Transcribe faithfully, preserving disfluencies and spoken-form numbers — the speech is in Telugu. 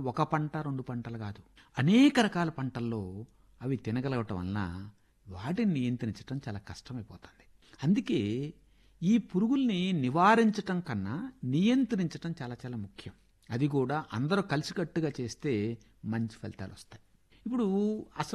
ఒక పంట రెండు పంటలు కాదు, అనేక రకాల పంటల్లో అవి తినగలగటం వలన వాటిని నియంత్రించడం చాలా కష్టమైపోతుంది. అందుకే ఈ పురుగుల్ని నివారించటం కన్నా నియంత్రించటం చాలా చాలా ముఖ్యం. అది కూడా అందరూ కలిసికట్టుగా చేస్తే మంచి ఫలితాలు వస్తాయి. ఇప్పుడు అసలు